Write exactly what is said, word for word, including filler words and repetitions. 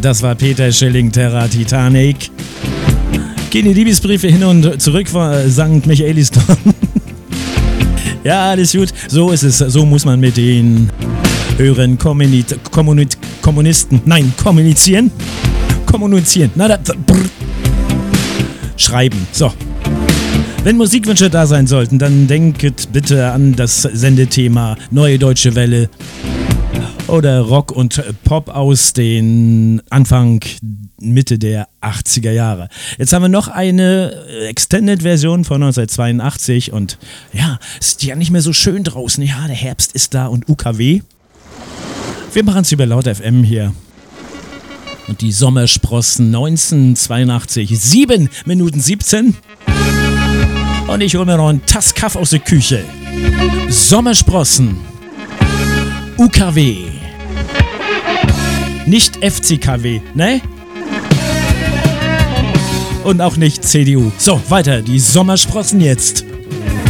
das war Peter Schilling, Terra Titanic. Gehen die Liebesbriefe hin und zurück von Sankt Michaelisdorf. Ja, alles gut. So ist es. So muss man mit den höheren Kommunit- Kommunit- Kommunisten, nein, kommunizieren. Kommunizieren. Na, da, brr. Schreiben. So. Wenn Musikwünsche da sein sollten, dann denket bitte an das Sendethema Neue Deutsche Welle oder Rock und Pop aus den Anfang, Mitte der achtziger Jahre. Jetzt haben wir noch eine Extended-Version von neunzehnhundertzweiundachtzig und ja, ist ja nicht mehr so schön draußen. Ja, der Herbst ist da und U K W. Wir machen es über Laut F M hier. Und die Sommersprossen neunzehnhundertzweiundachtzig, sieben Minuten siebzehn. Und ich hole mir noch einen Tass Kaff aus der Küche. Sommersprossen. U K W. Nicht F C K W, ne? Und auch nicht C D U. So, weiter. Die Sommersprossen jetzt.